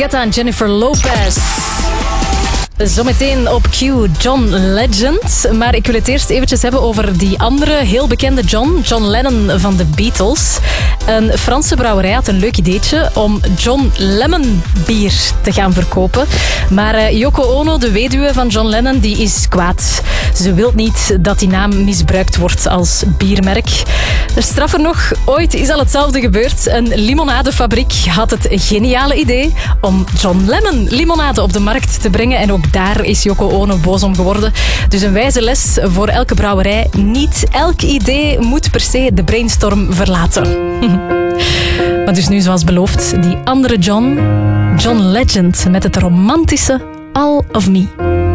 Guetta en Jennifer Lopez. Zometeen op Q John Legend. Maar ik wil het eerst eventjes hebben over die andere heel bekende John Lennon van de Beatles. Een Franse brouwerij had een leuk ideetje om John Lemon bier te gaan verkopen. Maar Yoko Ono, de weduwe van John Lennon, die is kwaad. Ze wil niet dat die naam misbruikt wordt als biermerk. Straffer nog, ooit is al hetzelfde gebeurd. Een limonadefabriek had het geniale idee om John Lemon limonade op de markt te brengen. En ook daar is Yoko Ono boos om geworden. Dus een wijze les voor elke brouwerij. Niet elk idee moet per se de brainstorm verlaten. Maar dus nu, zoals beloofd, die andere John Legend met het romantische All of Me.